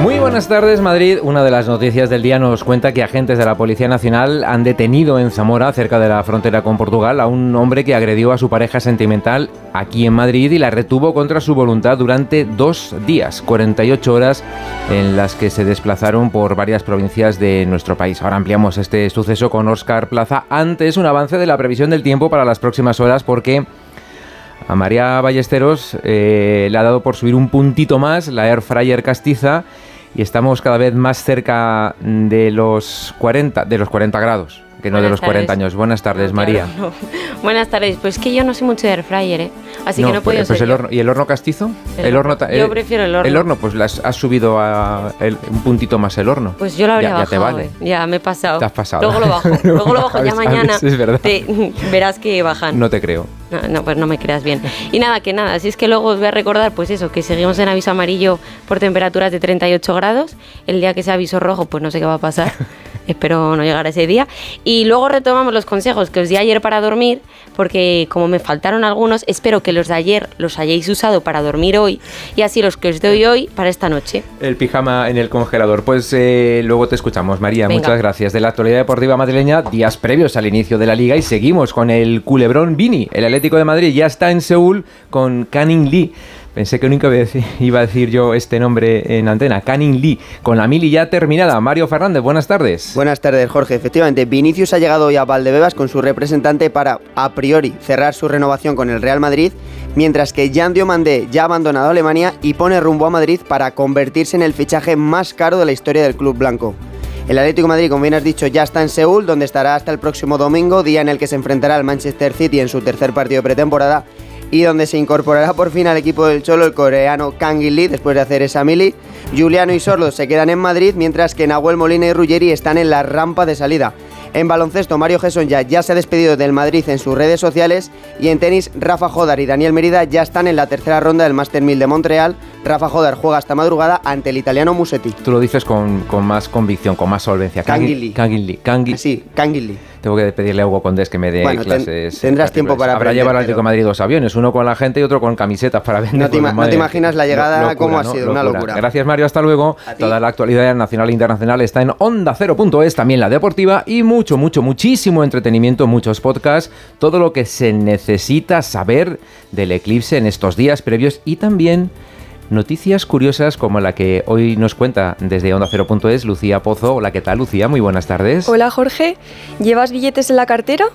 Muy buenas tardes, Madrid. Una de las noticias del día nos cuenta que agentes de la Policía Nacional han detenido en Zamora, cerca de la frontera con Portugal, a un hombre que agredió a su pareja sentimental aquí en Madrid y la retuvo contra su voluntad durante 2 días, 48 horas en las que se desplazaron por varias provincias de nuestro país. Ahora ampliamos este suceso con Óscar Plaza. Antes, un avance de la previsión del tiempo para las próximas horas, porque a María Ballesteros le ha dado por subir un puntito más la Air Fryer castiza y estamos cada vez más cerca de los 40 grados, que no de los 40 años. Buenas tardes, no, María. Claro, no. Buenas tardes. Pues que yo no soy mucho de Air Fryer, así que no puedo ser. ¿Y el horno castizo? Yo prefiero el horno. El horno, pues has subido un puntito más el horno. Pues yo lo habría bajado. Ya te vale. Ya me he pasado. Te has pasado. Luego lo bajo ya mañana. Es verdad. Verás que bajan. No te creo. No, pues no me creas bien. Y nada, si es que luego os voy a recordar, pues eso, que seguimos en aviso amarillo por temperaturas de 38 grados. El día que sea aviso rojo, pues no sé qué va a pasar. Espero no llegar a ese día. Y luego retomamos los consejos que os di ayer para dormir, porque como me faltaron algunos, espero que los de ayer los hayáis usado para dormir hoy, y así los que os doy hoy para esta noche. El pijama en el congelador. Pues luego te escuchamos, María. Venga. Muchas gracias. De la actualidad deportiva madrileña, días previos al inicio de la Liga, y seguimos con el culebrón Vini. El Atlético de Madrid ya está en Seúl con Canning Lee. Pensé que nunca iba a decir yo este nombre en antena. Canning Lee, con la mili ya terminada. Mario Fernández, buenas tardes. Buenas tardes, Jorge. Efectivamente, Vinicius ha llegado hoy a Valdebebas con su representante para, a priori, cerrar su renovación con el Real Madrid, mientras que Jan Diomandé ya ha abandonado Alemania y pone rumbo a Madrid para convertirse en el fichaje más caro de la historia del club blanco. El Atlético de Madrid, como bien has dicho, ya está en Seúl, donde estará hasta el próximo domingo, día en el que se enfrentará al Manchester City en su tercer partido de pretemporada, y donde se incorporará por fin al equipo del Cholo el coreano Kang In-lee después de hacer esa mili. Giuliano y Sorloth se quedan en Madrid, mientras que Nahuel Molina y Ruggeri están en la rampa de salida. En baloncesto, Mario Gesson ya se ha despedido del Madrid en sus redes sociales, y en tenis, Rafa Jodar y Daniel Merida ya están en la tercera ronda del Master 1000 de Montreal. Rafa Jodar juega hasta madrugada ante el italiano Musetti. Tú lo dices con más convicción, con más solvencia. Kang In-lee. Sí, Kang In-lee. Tengo que pedirle a Hugo Condés que me dé clases. Tendrás tiempo para aprender. Habrá llevado al Atlético de Madrid 2 aviones, uno con la gente y otro con camisetas para vender. No te imaginas la llegada, locura, cómo ha sido, una locura. Gracias, Mario, hasta luego. Toda la actualidad nacional e internacional está en OndaCero.es, también la deportiva, y muchísimo entretenimiento, muchos podcasts, todo lo que se necesita saber del eclipse en estos días previos, y también noticias curiosas como la que hoy nos cuenta desde OndaCero.es Lucía Pozo. Hola, ¿qué tal, Lucía? Muy buenas tardes. Hola, Jorge. ¿Llevas billetes en la cartera?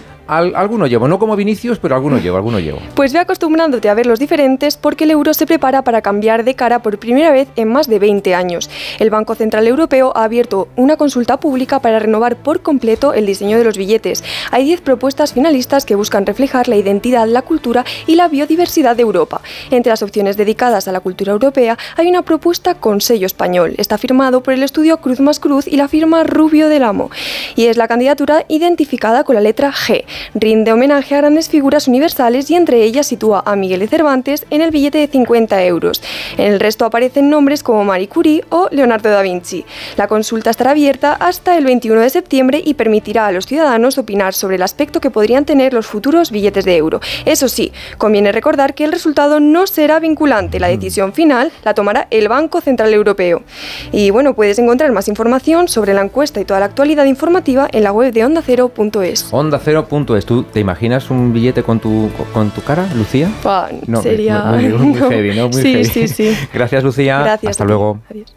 Alguno llevo, no como Vinicius, pero alguno llevo. Pues ve acostumbrándote a ver los diferentes, porque el euro se prepara para cambiar de cara por primera vez en más de 20 años. El Banco Central Europeo ha abierto una consulta pública para renovar por completo el diseño de los billetes. Hay 10 propuestas finalistas que buscan reflejar la identidad, la cultura y la biodiversidad de Europa. Entre las opciones dedicadas a la cultura europea hay una propuesta con sello español. Está firmado por el estudio Cruz más Cruz y la firma Rubio del Amo, y es la candidatura identificada con la letra G. Rinde homenaje a grandes figuras universales, y entre ellas sitúa a Miguel de Cervantes en el billete de 50 euros. En el resto aparecen nombres como Marie Curie o Leonardo da Vinci. La consulta estará abierta hasta el 21 de septiembre y permitirá a los ciudadanos opinar sobre el aspecto que podrían tener los futuros billetes de euro. Eso sí, conviene recordar que el resultado no será vinculante. La decisión final la tomará el Banco Central Europeo. Y bueno, puedes encontrar más información sobre la encuesta y toda la actualidad informativa en la web de OndaCero.es. OndaCero.es. ¿Tú te imaginas un billete con tu cara, Lucía? No, sería muy heavy, ¿no? Muy heavy. Sí. Gracias, Lucía. Gracias. Hasta luego. Adiós.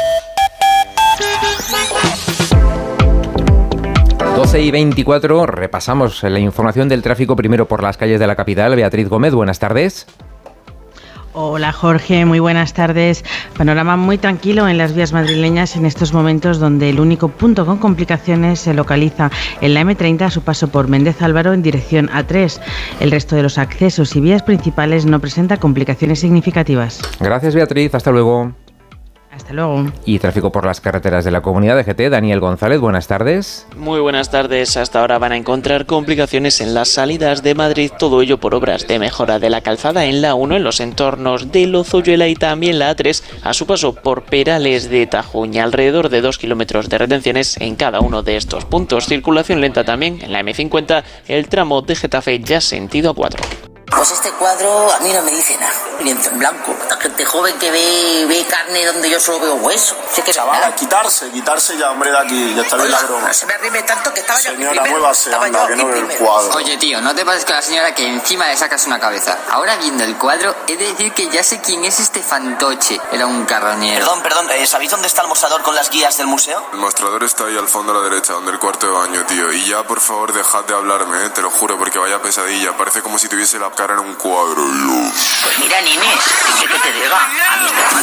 12:24, repasamos la información del tráfico primero por las calles de la capital. Beatriz Gómez, buenas tardes. Hola, Jorge, muy buenas tardes. Panorama muy tranquilo en las vías madrileñas en estos momentos, donde el único punto con complicaciones se localiza en la M30 a su paso por Méndez Álvaro en dirección A3. El resto de los accesos y vías principales no presenta complicaciones significativas. Gracias, Beatriz. Hasta luego. Hasta luego. Y tráfico por las carreteras de la Comunidad de GT. Daniel González, buenas tardes. Muy buenas tardes. Hasta ahora van a encontrar complicaciones en las salidas de Madrid, todo ello por obras de mejora de la calzada en la 1 en los entornos de Lozoyuela y también la A3 a su paso por Perales de Tajuña. Alrededor de 2 kilómetros de retenciones en cada uno de estos puntos. Circulación lenta también en la M50, el tramo de Getafe ya sentido A4. Pues este cuadro a mí no me dice nada. Lienzo en blanco. Esta gente joven que ve cara carne donde yo solo veo hueso. Sí que chavala, quitarse ya, hombre, de aquí, ya está bien la broma. No se me arrime tanto que estaba señora, yo aquí primero. Muévase, anda, que no veo el cuadro. Oye, tío, no te pases con la señora que encima le sacas una cabeza. Ahora viendo el cuadro, he de decir que ya sé quién es este fantoche. Era un carroñero. Perdón, ¿sabéis dónde está el mostrador con las guías del museo? El mostrador está ahí al fondo a la derecha, donde el cuarto de baño, tío. Y ya, por favor, dejad de hablarme, te lo juro, porque vaya pesadilla. Parece como si tuviese la cara en un cuadro. Pues mira, Nines, ¿qué te diga? A mí